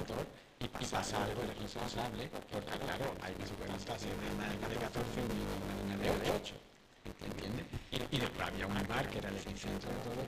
motor y pasa algo irresponsable, porque claro, hay superficies de una de 14 y una de 8, ¿entiendes? Y después había un bar que era el epicentro de todo,